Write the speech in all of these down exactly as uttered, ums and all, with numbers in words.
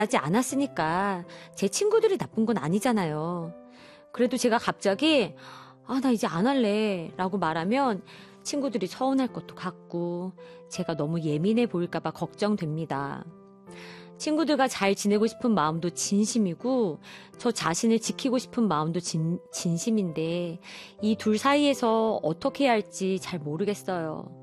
하지 않았으니까 제 친구들이 나쁜 건 아니잖아요. 그래도 제가 갑자기 아, 나 이제 안 할래 라고 말하면 친구들이 서운할 것도 같고 제가 너무 예민해 보일까 봐 걱정됩니다. 친구들과 잘 지내고 싶은 마음도 진심이고 저 자신을 지키고 싶은 마음도 진, 진심인데 이 둘 사이에서 어떻게 해야 할지 잘 모르겠어요.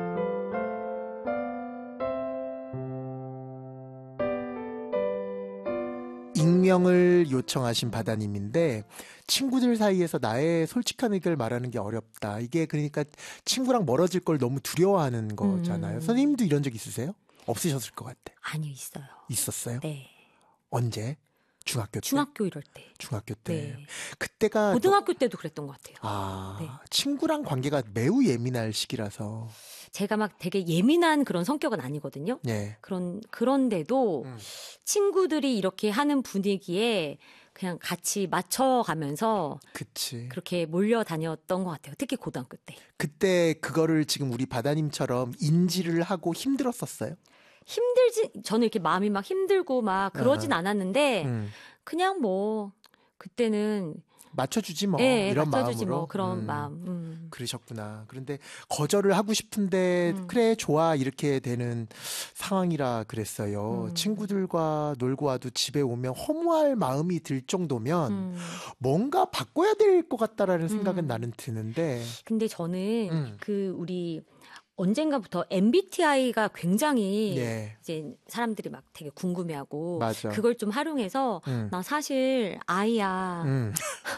익명을 요청하신 바다님인데 친구들 사이에서 나의 솔직한 의견을 말하는 게 어렵다. 이게 그러니까 친구랑 멀어질 걸 너무 두려워하는 거잖아요. 음. 선생님도 이런 적 있으세요? 없으셨을 것 같아. 아니요, 있어요. 있었어요? 네. 언제? 중학교 때? 중학교 이럴 때. 중학교 때. 네. 그때가 고등학교 또... 때도 그랬던 것 같아요. 아, 네. 친구랑 관계가 매우 예민할 시기라서. 제가 막 되게 예민한 그런 성격은 아니거든요. 네. 그런 그런데도 음. 친구들이 이렇게 하는 분위기에 그냥 같이 맞춰가면서 그치. 그렇게 몰려다녔던 것 같아요. 특히 고등학교 때. 그때 그거를 지금 우리 바다님처럼 인지를 하고 힘들었었어요? 힘들지, 저는 이렇게 마음이 막 힘들고 막 그러진 아. 않았는데, 음. 그냥 뭐, 그때는. 맞춰주지 뭐. 예, 이런 맞춰주지 마음으로. 뭐, 그런 음. 마음. 음. 그러셨구나. 그런데 거절을 하고 싶은데, 음. 그래, 좋아. 이렇게 되는 상황이라 그랬어요. 음. 친구들과 놀고 와도 집에 오면 허무할 마음이 들 정도면, 음. 뭔가 바꿔야 될 것 같다라는 생각은 음. 나는 드는데. 근데 저는 음. 그 우리 언젠가부터 엠비티아이가 굉장히 네. 이제 사람들이 막 되게 궁금해하고 맞아. 그걸 좀 활용해서 음. 나 사실 아이야. 음.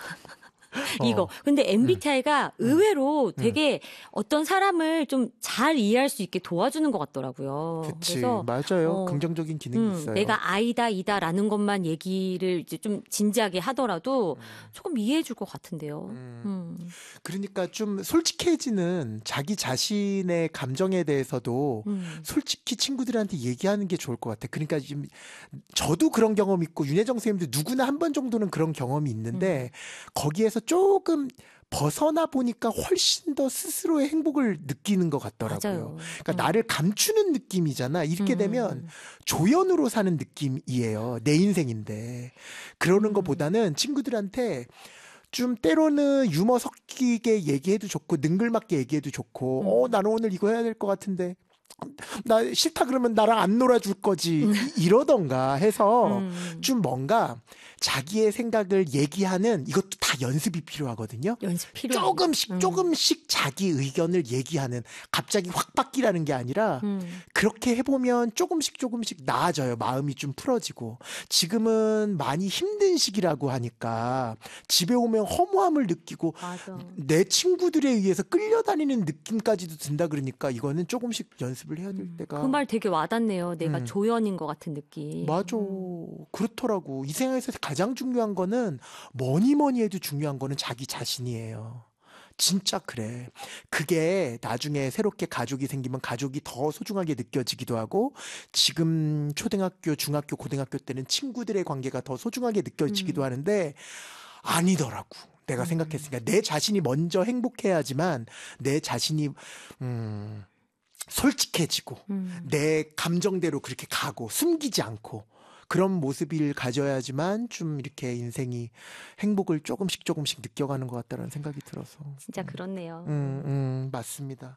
이거. 어. 근데 엠비티아이가 음. 의외로 되게 어떤 사람을 좀 잘 이해할 수 있게 도와주는 것 같더라고요. 그치. 그래서 맞아요. 어, 긍정적인 기능이 음, 있어요. 내가 아이다, 이다라는 것만 얘기를 이제 좀 진지하게 하더라도 음. 조금 이해해 줄 것 같은데요. 음. 음. 그러니까 좀 솔직해지는 자기 자신의 감정에 대해서도 음. 솔직히 친구들한테 얘기하는 게 좋을 것 같아. 그러니까 지금 저도 그런 경험 있고 윤혜정 선생님도 누구나 한 번 정도는 그런 경험이 있는데 음. 거기에서 조금 벗어나 보니까 훨씬 더 스스로의 행복을 느끼는 것 같더라고요. 맞아요. 그러니까 음. 나를 감추는 느낌이잖아. 이렇게 음. 되면 조연으로 사는 느낌이에요. 내 인생인데. 그러는 음. 것보다는 친구들한테 좀 때로는 유머 섞이게 얘기해도 좋고 능글맞게 얘기해도 좋고 음. 어 나는 오늘 이거 해야 될 것 같은데 나 싫다 그러면 나랑 안 놀아줄 거지 음. 이러던가 해서 음. 좀 뭔가 자기의 생각을 얘기하는 이것도 다 연습이 필요하거든요. 연습 필요해요. 조금씩 음. 조금씩 자기 의견을 얘기하는 갑자기 확 바뀌라는 게 아니라 음. 그렇게 해보면 조금씩 조금씩 나아져요. 마음이 좀 풀어지고 지금은 많이 힘든 시기라고 하니까 집에 오면 허무함을 느끼고 맞아. 내 친구들에 의해서 끌려다니는 느낌까지도 든다 그러니까 이거는 조금씩 연습을 해야 될 음. 때가 그 말 되게 와닿네요. 내가 음. 조연인 것 같은 느낌. 맞아. 음. 그렇더라고. 이 생에서 가장 중요한 거는 뭐니 뭐니 해도 중요한 거는 자기 자신이에요. 진짜 그래. 그게 나중에 새롭게 가족이 생기면 가족이 더 소중하게 느껴지기도 하고 지금 초등학교, 중학교, 고등학교 때는 친구들의 관계가 더 소중하게 느껴지기도 음. 하는데 아니더라고. 내가 음. 생각했으니까 내 자신이 먼저 행복해야지만 내 자신이 음, 솔직해지고 음. 내 감정대로 그렇게 가고 숨기지 않고 그런 모습을 가져야지만 좀 이렇게 인생이 행복을 조금씩 조금씩 느껴가는 것 같다는 생각이 들어서 진짜 그렇네요. 음, 음, 맞습니다.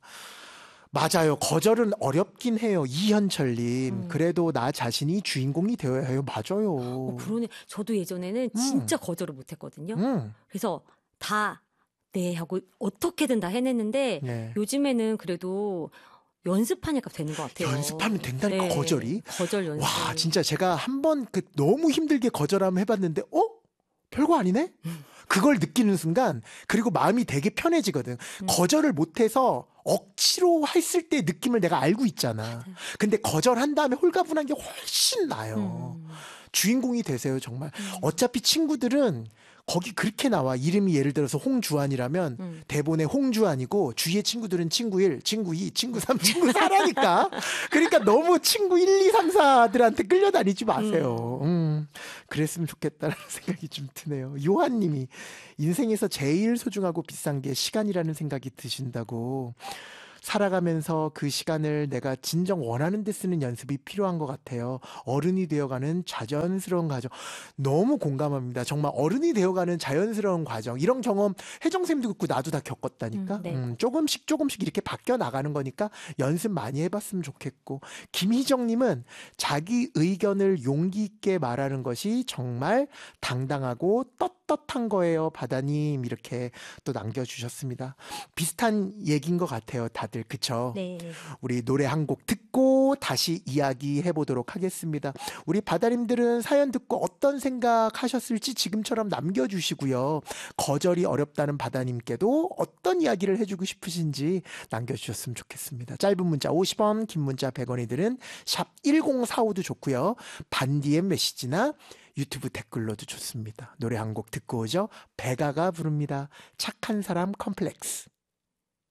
맞아요. 거절은 어렵긴 해요. 이현철님. 음. 그래도 나 자신이 주인공이 되어야 해요. 맞아요. 어, 그러네. 저도 예전에는 진짜 거절을 못했거든요. 음. 그래서 다 네 하고 어떻게든 다 해냈는데 네. 요즘에는 그래도 연습하니까 되는 것 같아요. 연습하면 된다니까 네. 거절이. 거절 연습. 와 진짜 제가 한번 그 너무 힘들게 거절함 해봤는데 어? 별거 아니네? 그걸 느끼는 순간 그리고 마음이 되게 편해지거든. 음. 거절을 못해서 억지로 했을 때 느낌을 내가 알고 있잖아. 근데 거절한 다음에 홀가분한 게 훨씬 나아요. 음. 주인공이 되세요 정말. 음. 어차피 친구들은 거기 그렇게 나와. 이름이 예를 들어서 홍주환이라면 음. 대본에 홍주환이고 주위의 친구들은 친구 일, 친구 이, 친구 삼, 친구 사라니까. 그러니까 너무 친구 일, 이, 삼, 사들한테 끌려다니지 마세요. 음. 음, 그랬으면 좋겠다라는 생각이 좀 드네요. 요한님이 인생에서 제일 소중하고 비싼 게 시간이라는 생각이 드신다고. 살아가면서 그 시간을 내가 진정 원하는 데 쓰는 연습이 필요한 것 같아요. 어른이 되어가는 자연스러운 과정. 너무 공감합니다. 정말 어른이 되어가는 자연스러운 과정. 이런 경험 혜정쌤도 겪고 나도 다 겪었다니까. 음, 네. 음, 조금씩 조금씩 이렇게 바뀌어 나가는 거니까 연습 많이 해봤으면 좋겠고. 김희정님은 자기 의견을 용기 있게 말하는 것이 정말 당당하고 떳떳한 거예요. 바다님 이렇게 또 남겨주셨습니다. 비슷한 얘기인 것 같아요. 다들 그쵸? 네. 우리 노래 한 곡 듣고 다시 이야기해 보도록 하겠습니다. 우리 바다님들은 사연 듣고 어떤 생각하셨을지 지금처럼 남겨주시고요. 거절이 어렵다는 바다님께도 어떤 이야기를 해주고 싶으신지 남겨주셨으면 좋겠습니다. 짧은 문자 오십 원, 긴 문자 백 원이들은 샵 일공사오도 좋고요. 반디엠 메시지나 유튜브 댓글로도 좋습니다. 노래 한 곡 듣고 오죠. 베가가 부릅니다. 착한 사람 컴플렉스.